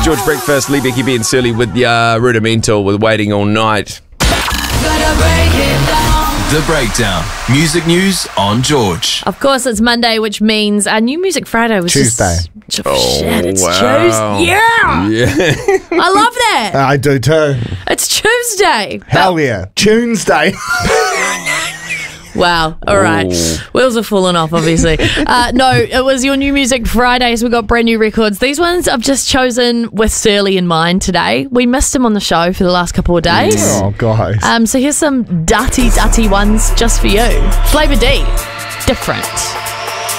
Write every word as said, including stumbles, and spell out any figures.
George Breakfast, Lee, Becky B and Surly with the uh, Rudimental with Waiting All Night. The Breakdown. Music news on George. Of course, it's Monday, which means our New Music Friday was Tuesday. Just, oh, shit, it's wow. Tuesday. Yeah. Yeah. I love that. I do too. It's Tuesday. Hell yeah. Tuesday. Wow. All right. Ooh. Wheels are falling off, obviously. Uh, no, it was your New Music Fridays. We got brand new records. These ones I've just chosen with Surly in mind today. We missed him on the show for the last couple of days. Oh, guys. Um, so here's some dirty, dirty ones just for you. Flavor D. Different.